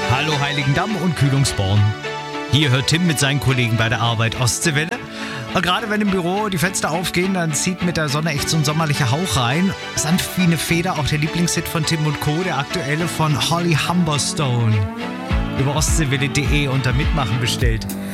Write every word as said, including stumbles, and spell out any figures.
Hallo Heiligendamm und Kühlungsborn. Hier hört Tim mit seinen Kollegen bei der Arbeit Ostseewelle. Und gerade wenn im Büro die Fenster aufgehen, dann zieht mit der Sonne echt so ein sommerlicher Hauch rein. Sanft wie eine Feder, auch der Lieblingshit von Tim und Co., der aktuelle von Holly Humberstone. Über ostseewelle punkt de unter Mitmachen bestellt.